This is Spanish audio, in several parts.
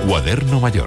Cuaderno Mayor.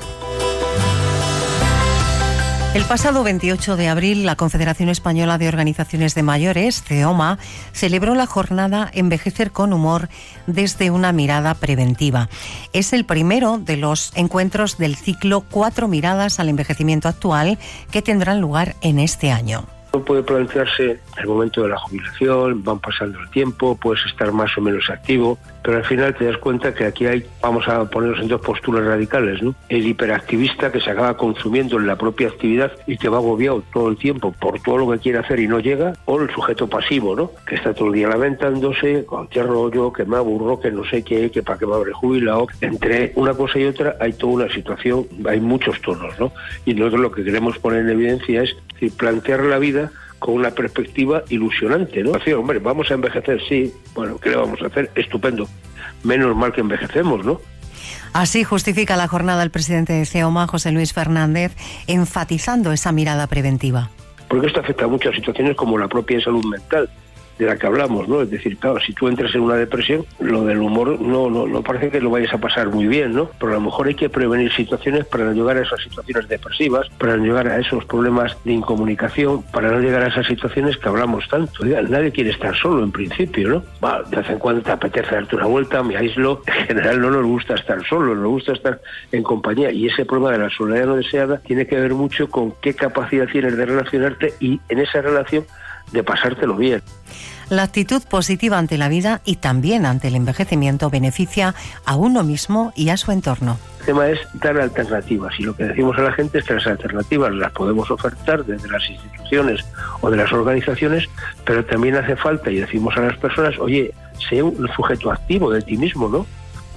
El pasado 28 de abril, la Confederación Española de Organizaciones de Mayores, CEOMA, celebró la jornada Envejecer con Humor desde una mirada preventiva. Es el primero de los encuentros del ciclo 4 miradas al envejecimiento actual que tendrán lugar en este año. Puede plantearse el momento de la jubilación, van pasando el tiempo, puedes estar más o menos activo, pero al final te das cuenta que aquí vamos a ponernos en dos posturas radicales, ¿no? El hiperactivista que se acaba consumiendo en la propia actividad y que va agobiado todo el tiempo por todo lo que quiere hacer y no llega, o el sujeto pasivo, ¿no? Que está todo el día lamentándose, cualquier rollo, que me aburro, que no sé qué, que para qué me habré jubilado. Entre una cosa y otra hay toda una situación, hay muchos tonos, ¿no? Y nosotros lo que queremos poner en evidencia es plantear la vida con una perspectiva ilusionante, ¿no? Así, hombre, vamos a envejecer, sí, bueno, ¿qué le vamos a hacer? Estupendo, menos mal que envejecemos, ¿no? Así justifica la jornada el presidente de CEOMA, José Luis Fernández, enfatizando esa mirada preventiva. Porque esto afecta a muchas situaciones como la propia salud mental, de la que hablamos, ¿no? Es decir, claro, si tú entras en una depresión, lo del humor no parece que lo vayas a pasar muy bien, ¿no? Pero a lo mejor hay que prevenir situaciones para no llegar a esas situaciones depresivas, para no llegar a esos problemas de incomunicación, para no llegar a esas situaciones que hablamos tanto. Nadie quiere estar solo en principio, ¿no? Va, de vez en cuando te apetece darte una vuelta, me aíslo. En general no nos gusta estar solo, nos gusta estar en compañía. Y ese problema de la soledad no deseada tiene que ver mucho con qué capacidad tienes de relacionarte y en esa relación de pasártelo bien. La actitud positiva ante la vida y también ante el envejecimiento beneficia a uno mismo y a su entorno. El tema es dar alternativas y lo que decimos a la gente es que las alternativas las podemos ofertar desde las instituciones o de las organizaciones, pero también hace falta, y decimos a las personas, oye, sé un sujeto activo de ti mismo, ¿no?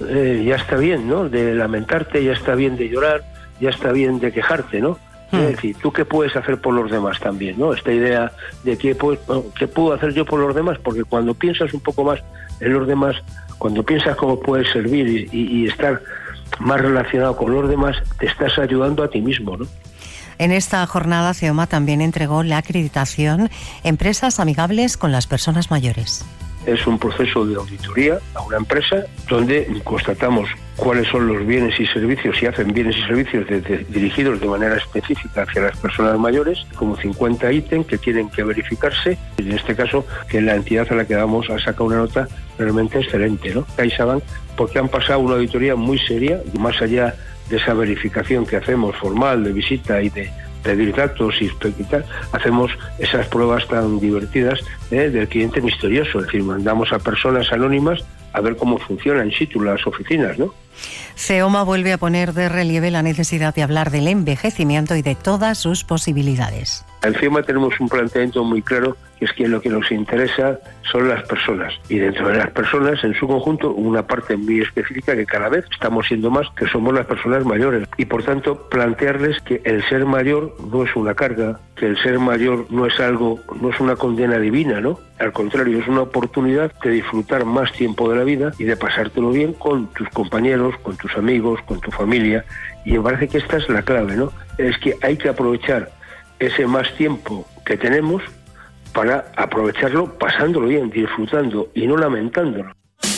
Ya está bien, ¿no? De lamentarte, ya está bien de llorar, ya está bien de quejarte, ¿no? Es decir, ¿tú qué puedes hacer por los demás también, no? Esta idea de qué puedo hacer yo por los demás, porque cuando piensas un poco más en los demás, cuando piensas cómo puedes servir y estar más relacionado con los demás, te estás ayudando a ti mismo, ¿no? En esta jornada, CEOMA también entregó la acreditación Empresas Amigables con las Personas Mayores. Es un proceso de auditoría a una empresa donde constatamos cuáles son los bienes y servicios, si hacen bienes y servicios dirigidos de manera específica hacia las personas mayores, como 50 ítems que tienen que verificarse. En este caso, que la entidad a la que vamos a sacar una nota realmente excelente, ¿no? CaixaBank, porque han pasado una auditoría muy seria, más allá de esa verificación que hacemos formal de visita y de pedir datos y tal, hacemos esas pruebas tan divertidas del cliente misterioso, es decir, mandamos a personas anónimas a ver cómo funcionan in situ las oficinas, ¿no? CEOMA vuelve a poner de relieve la necesidad de hablar del envejecimiento y de todas sus posibilidades. Encima tenemos un planteamiento muy claro, que es que lo que nos interesa son las personas. Y dentro de las personas, en su conjunto, una parte muy específica que cada vez estamos siendo más, que somos las personas mayores. Y por tanto, plantearles que el ser mayor no es una carga, que el ser mayor no es algo, no es una condena divina, ¿no? Al contrario, es una oportunidad de disfrutar más tiempo de la vida y de pasártelo bien con tus compañeros, con tus amigos, con tu familia. Y me parece que esta es la clave, ¿no? Es que hay que aprovechar ese más tiempo que tenemos para aprovecharlo pasándolo bien, disfrutando y no lamentándolo.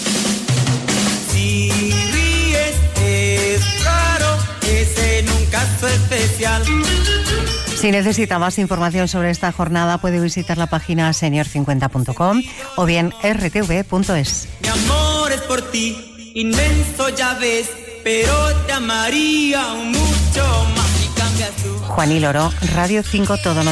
Si ríes es raro, es en un caso especial. Si necesita más información sobre esta jornada, puede visitar la página senior50.com o bien rtv.es. Mi amor es por ti, inmenso ya ves, pero te amaría mucho más. Juan y Loro, Radio 5 Todo